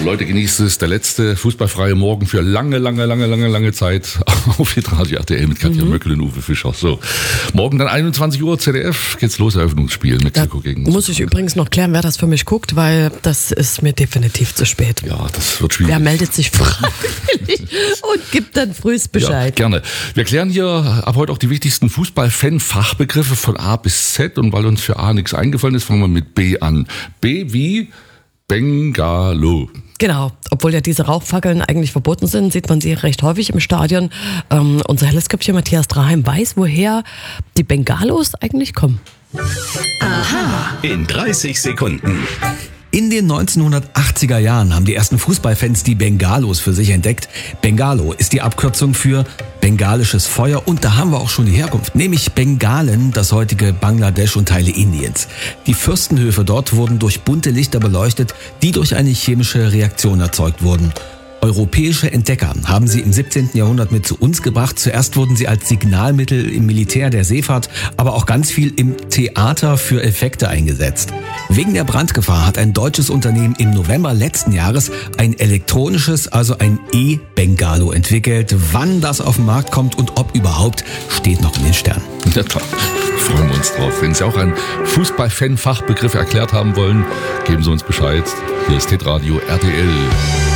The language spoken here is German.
Leute, genießt es. Der letzte fußballfreie Morgen für lange Zeit auf Hitradio RTL mit Katja Möckel und Uwe Fischer. So, morgen dann 21 Uhr ZDF geht's los, Eröffnungsspiel Mexiko gegen Muss ich übrigens noch klären, wer das für mich guckt, weil das ist mir definitiv zu spät. Ja, das wird schwierig. Wer meldet sich freiwillig und gibt dann frühest Bescheid? Ja, gerne. Wir klären hier ab heute auch die wichtigsten Fußball-Fan-Fachbegriffe von A bis Z. Und weil uns für A nichts eingefallen ist, fangen wir mit B an. B wie Bengalo. Genau, obwohl ja diese Rauchfackeln eigentlich verboten sind, sieht man sie recht häufig im Stadion. Unser helles Köpfchen Matthias Draheim weiß, woher die Bengalos eigentlich kommen. Aha, in 30 Sekunden. In den 1980er Jahren haben die ersten Fußballfans die Bengalos für sich entdeckt. Bengalo ist die Abkürzung für bengalisches Feuer und da haben wir auch schon die Herkunft, nämlich Bengalen, das heutige Bangladesch und Teile Indiens. Die Fürstenhöfe dort wurden durch bunte Lichter beleuchtet, die durch eine chemische Reaktion erzeugt wurden. Europäische Entdecker haben sie im 17. Jahrhundert mit zu uns gebracht. Zuerst wurden sie als Signalmittel im Militär der Seefahrt, aber auch ganz viel im Theater für Effekte eingesetzt. Wegen der Brandgefahr hat ein deutsches Unternehmen im November letzten Jahres ein elektronisches, also ein E-Bengalo entwickelt. Wann das auf den Markt kommt und ob überhaupt, steht noch in den Sternen. Ja, toll. Freuen wir uns drauf. Wenn Sie auch einen Fußball-Fan-Fachbegriff erklärt haben wollen, geben Sie uns Bescheid. Hier ist Hitradio RTL.